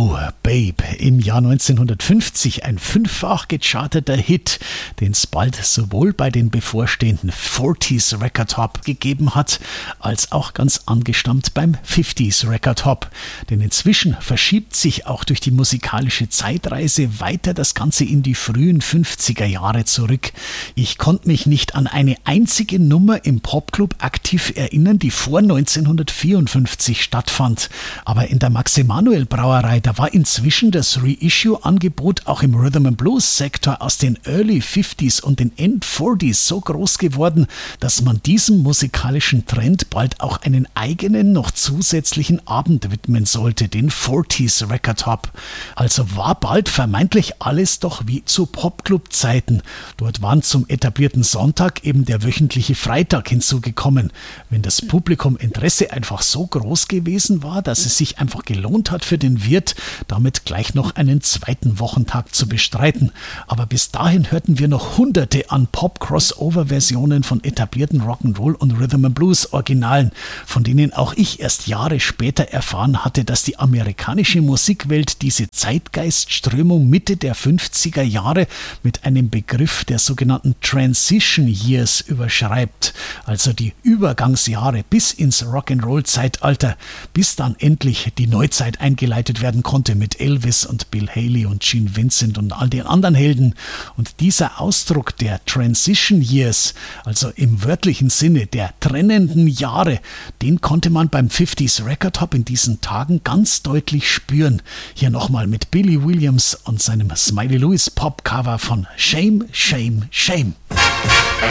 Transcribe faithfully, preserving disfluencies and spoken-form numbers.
Oh, Babe, im Jahr neunzehnhundertfünfzig ein fünffach gecharteter Hit, den es bald sowohl bei den bevorstehenden vierziger Record Hop gegeben hat, als auch ganz angestammt beim fünfziger Record Hop. Denn inzwischen verschiebt sich auch durch die musikalische Zeitreise weiter das Ganze in die frühen fünfziger Jahre zurück. Ich konnte mich nicht an eine einzige Nummer im Popclub aktiv erinnern, die vor neunzehnhundertvierundfünfzig stattfand. Aber in der Max-Emanuel Brauerei, da war inzwischen das Reissue-Angebot auch im Rhythm-and-Blues-Sektor aus den Early fünfziger und den End vierziger so groß geworden, dass man diesem musikalischen Trend bald auch einen eigenen, noch zusätzlichen Abend widmen sollte, den vierziger Record Hop. Also war bald vermeintlich alles doch wie zu Popclub-Zeiten. Dort waren zum etablierten Sonntag eben der wöchentliche Freitag hinzugekommen. Wenn das Publikum Interesse einfach so groß gewesen war, dass es sich einfach gelohnt hat für den Wirt, damit gleich noch einen zweiten Wochentag zu bestreiten. Aber bis dahin hörten wir noch hunderte an Pop-Crossover-Versionen von etablierten Rock'n'Roll- und Rhythm-and-Blues-Originalen, von denen auch ich erst Jahre später erfahren hatte, dass die amerikanische Musikwelt diese Zeitgeistströmung Mitte der fünfziger Jahre mit einem Begriff der sogenannten Transition Years überschreibt, also die Übergangsjahre bis ins Rock'n'Roll-Zeitalter, bis dann endlich die Neuzeit eingeleitet werden konnte mit Elvis und Bill Haley und Gene Vincent und all den anderen Helden. Und dieser Ausdruck der Transition Years, also im wörtlichen Sinne der trennenden Jahre, den konnte man beim fünfziger Record Hop in diesen Tagen ganz deutlich spüren. Hier nochmal mit Billy Williams und seinem Smiley Lewis Pop Cover von Shame, Shame, Shame.